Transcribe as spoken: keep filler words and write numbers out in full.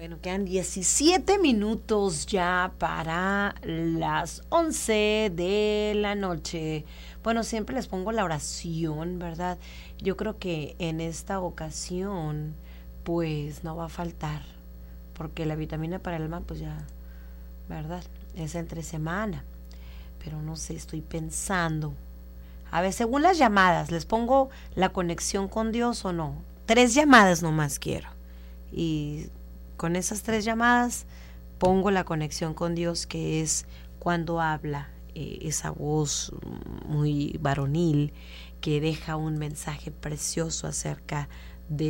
Bueno, quedan diecisiete minutos ya para las once de la noche. Bueno, siempre les pongo la oración, ¿verdad? Yo creo que en esta ocasión, pues no va a faltar, porque la vitamina para el alma, pues ya, ¿verdad? Es entre semana, pero no sé, estoy pensando. A ver, según las llamadas, ¿les pongo la conexión con Dios o no? Tres llamadas nomás quiero. Y con esas tres llamadas pongo la conexión con Dios, que es cuando habla eh, esa voz muy varonil que deja un mensaje precioso acerca